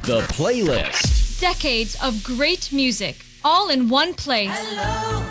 The Playlist. Decades of great music, all in one place. Hello,